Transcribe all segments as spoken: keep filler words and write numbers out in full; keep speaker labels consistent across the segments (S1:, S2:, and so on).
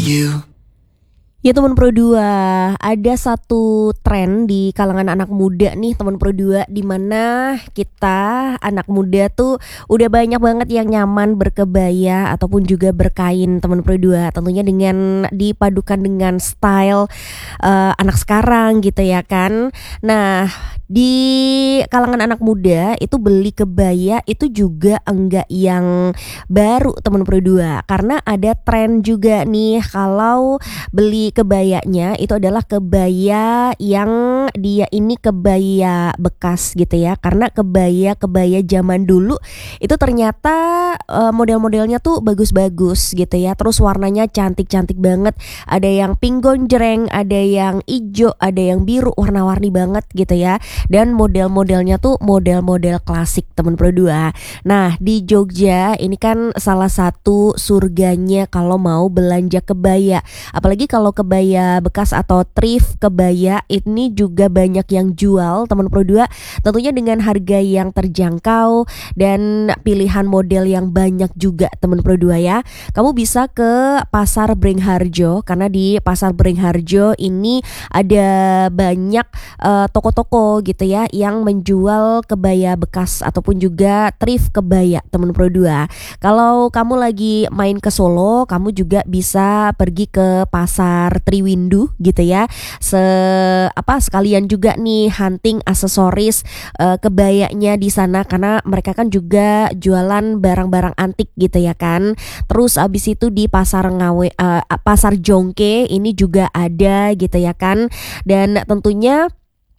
S1: you.
S2: Ya teman Pro dua, ada satu tren di kalangan anak muda nih teman Pro dua, di mana kita anak muda tuh udah banyak banget yang nyaman berkebaya ataupun juga berkain teman Pro dua. Tentunya dengan dipadukan dengan style uh, anak sekarang gitu ya kan. Nah, di kalangan anak muda itu beli kebaya itu juga enggak yang baru teman Pro dua, karena ada tren juga nih kalau beli kebayanya itu adalah kebaya yang dia ini kebaya bekas gitu ya. Karena kebaya-kebaya zaman dulu itu ternyata uh, model-modelnya tuh bagus-bagus gitu ya. Terus warnanya cantik-cantik banget. Ada yang pink gonjreng, ada yang hijau, ada yang biru, warna-warni banget gitu ya. Dan model-modelnya tuh model-model klasik teman Pro dua. Nah, di Jogja ini kan salah satu surganya kalau mau belanja kebaya. Apalagi kalau kebaya bekas atau thrift kebaya ini juga banyak yang jual teman Pro dua, tentunya dengan harga yang terjangkau dan pilihan model yang banyak juga teman Pro dua ya. Kamu bisa ke Pasar Beringharjo, karena di Pasar Beringharjo ini ada banyak uh, toko-toko gitu ya yang menjual kebaya bekas ataupun juga thrift kebaya teman Pro dua. Kalau kamu lagi main ke Solo, kamu juga bisa pergi ke Pasar Triwindu gitu ya. Se apa sekalian juga nih hunting aksesoris uh, kebayanya di sana, karena mereka kan juga jualan barang-barang antik gitu ya kan. Terus abis itu di Pasar Ngawe uh, Pasar Jongke ini juga ada gitu ya kan. Dan tentunya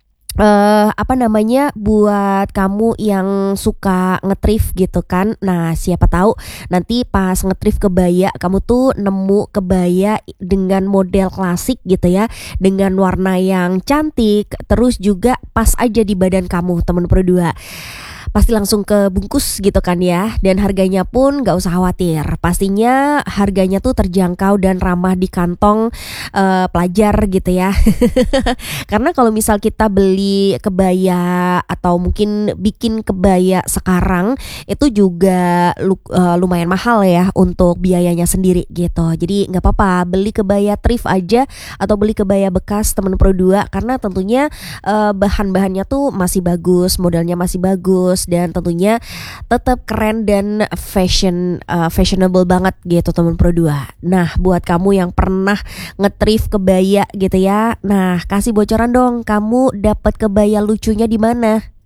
S2: Uh, apa namanya buat kamu yang suka ngetrif gitu kan. Nah, siapa tahu nanti pas ngetrif kebaya kamu tuh nemu kebaya dengan model klasik gitu ya, dengan warna yang cantik, terus juga pas aja di badan kamu teman Pro dua. Pasti langsung kebungkus gitu kan ya. Dan harganya pun gak usah khawatir, pastinya harganya tuh terjangkau dan ramah di kantong uh, pelajar gitu ya. Karena kalau misal kita beli kebaya atau mungkin bikin kebaya sekarang itu juga uh, lumayan mahal ya untuk biayanya sendiri gitu. Jadi gak apa-apa beli kebaya thrift aja atau beli kebaya bekas teman Pro dua, karena tentunya uh, bahan-bahannya tuh masih bagus, modelnya masih bagus, dan tentunya tetap keren dan fashion uh, fashionable banget gitu teman Pro dua. Nah, buat kamu yang pernah ngetrif kebaya gitu ya, nah kasih bocoran dong, kamu dapat kebaya lucunya di mana?